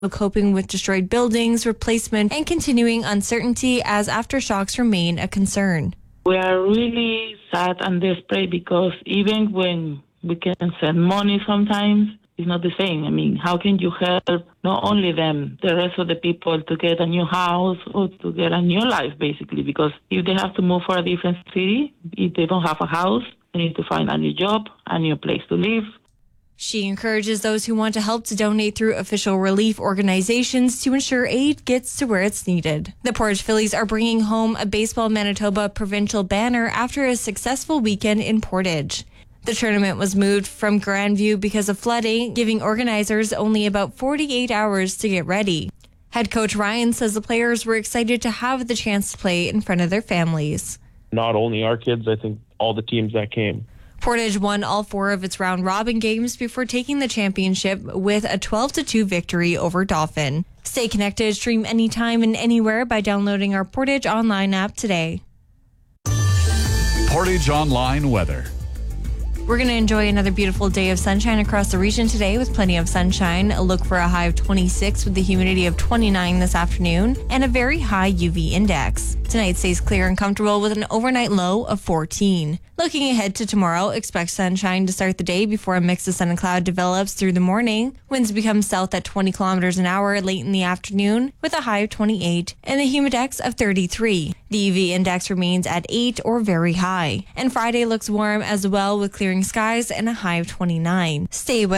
coping with destroyed buildings, replacement, and continuing uncertainty as aftershocks remain a concern. We are really sad and desperate because even when we can send money sometimes, it's not the same. I mean, how can you help not only them, the rest of the people to get a new house or to get a new life, basically? Because if they have to move for a different city, if they don't have a house, they need to find a new job, a new place to live. She encourages those who want to help to donate through official relief organizations to ensure aid gets to where it's needed. The Portage Phillies are bringing home a Baseball Manitoba provincial banner after a successful weekend in Portage. The tournament was moved from Grandview because of flooding, giving organizers only about 48 hours to get ready. Head coach Ryan says the players were excited to have the chance to play in front of their families. Not only our kids, I think all the teams that came. Portage won all 4 of its round-robin games before taking the championship with a 12-2 victory over Dauphin. Stay connected, stream anytime and anywhere by downloading our Portage Online app today. Portage Online weather. We're going to enjoy another beautiful day of sunshine across the region today with plenty of sunshine. Look for a high of 26 with the humidity of 29 this afternoon and a very high UV index. Tonight stays clear and comfortable with an overnight low of 14. Looking ahead to tomorrow, expect sunshine to start the day before a mix of sun and cloud develops through the morning. Winds become south at 20 kilometers an hour late in the afternoon with a high of 28 and a humidex of 33. The UV index remains at 8 or very high. And Friday looks warm as well with clearing skies and a high of 29. Stay weather